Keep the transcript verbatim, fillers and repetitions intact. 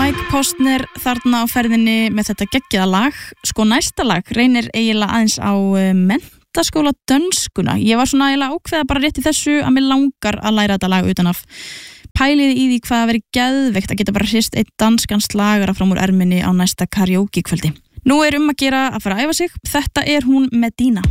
Mike Postner þarna á ferðinni með þetta geggjaða lag. Sko næsta lag reynir eiginlega aðeins á menntaskóla dönskuna. Ég var svona eiginlega ákveða bara rétt í þessu að mér langar að læra þetta lag utan af. Pæliði í því hvað að veri geðveikt að geta bara hrist eitt danskan slagara fram úr erminni á næsta karaoke kvöldi. Nú er um að gera að fara að æfa sig. Þetta er hún Medina.